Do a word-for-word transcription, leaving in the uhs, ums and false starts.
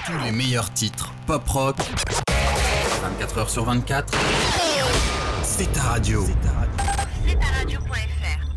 Tous les meilleurs titres pop-rock, vingt-quatre heures sur vingt-quatre, c'est ta radio. C'est ta radio point f r.